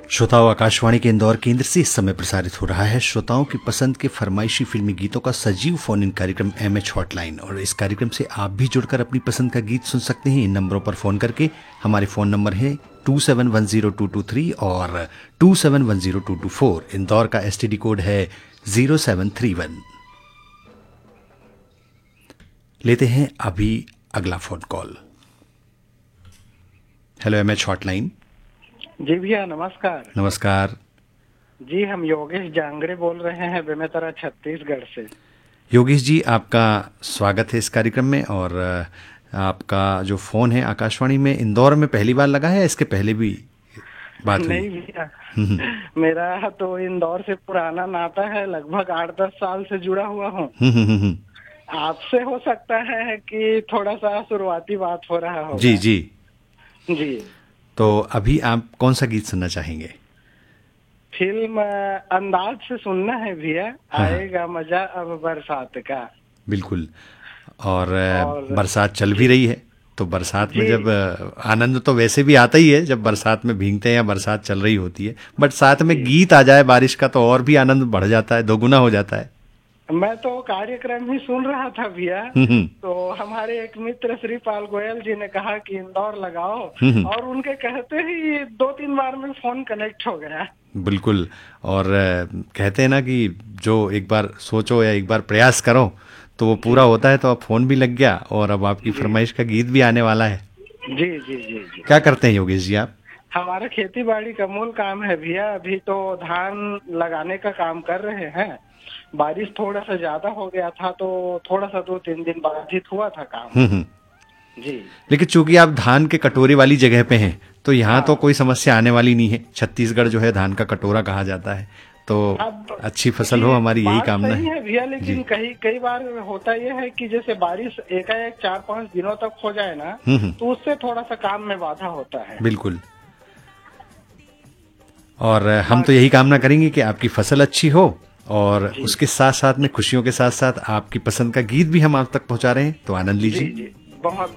श्रोताओं, आकाशवाणी के इंदौर केंद्र से इस समय प्रसारित हो रहा है श्रोताओं की पसंद के फरमाइशी फिल्मी गीतों का सजीव फोन इन कार्यक्रम MH हॉटलाइन। और इस कार्यक्रम से आप भी जुड़कर अपनी पसंद का गीत सुन सकते हैं इन नंबरों पर फोन करके। हमारे फोन नंबर है 27102223 और 27102224। इंदौर का STD कोड है 0731। लेते हैं अभी अगला phone call. Hello MH hotline. जी भैया नमस्कार। नमस्कार जी, हम योगेश जांगड़े बोल रहे हैं बेमेतरा छत्तीसगढ़ से। योगेश जी, आपका स्वागत है इस कार्यक्रम में। और आपका जो फ़ोन है आकाशवाणी में इंदौर में पहली बार लगा है, इसके पहले भी बात हुई? नहीं भैया, मेरा तो इंदौर से पुराना नाता है, लगभग 8-10 साल से जुड़ा हुआ हूँ। आपसे हो सकता है कि थोड़ा सा शुरुआती बात हो रहा होगा। जी जी जी। तो अभी आप कौन सा गीत सुनना चाहेंगे? फिल्म अंदाज से सुनना है भैया। हाँ। आएगा मजा अब बरसात का। बिल्कुल। और बरसात चल भी रही है, तो बरसात में जब आनंद तो वैसे भी आता ही है जब बरसात में भीगते हैं या बरसात चल रही होती है, बट साथ में गीत आ जाए बारिश का तो और भी आनंद बढ़ जाता है, दोगुना हो जाता है। मैं तो कार्यक्रम ही सुन रहा था भैया, तो हमारे एक मित्र श्रीपाल गोयल जी ने कहा कि इंदौर लगाओ, और उनके कहते ही 2-3 बार में फोन कनेक्ट हो गया। बिल्कुल। और कहते हैं ना कि जो एक बार सोचो या एक बार प्रयास करो तो वो पूरा होता है। तो अब फोन भी लग गया और अब आपकी फरमाइश का गीत भी आने वाला है। जी जी जी जी। क्या करते हैं योगेश जी आप? हमारा खेती बाड़ी का मूल काम है भैया। अभी तो धान लगाने का काम कर रहे हैं। बारिश थोड़ा सा ज्यादा हो गया था तो थोड़ा सा 2-3 दिन बाधित हुआ था काम। जी। लेकिन चूंकि आप धान के कटोरे वाली जगह पे हैं तो यहाँ तो कोई समस्या आने वाली नहीं है। छत्तीसगढ़ जो है धान का कटोरा कहा जाता है, तो अच्छी फसल हो, हमारी यही कामना है भैया। लेकिन कई बार होता यह है कि जैसे बारिश एकाएक 4-5 दिनों तक हो जाए ना, तो उससे थोड़ा सा काम में बाधा होता है। बिल्कुल। और हम तो यही कामना करेंगे कि आपकी फसल अच्छी हो और उसके साथ साथ में खुशियों के साथ साथ आपकी पसंद का गीत भी हम आप तक पहुंचा रहे हैं, तो आनंद लीजिए। बहुत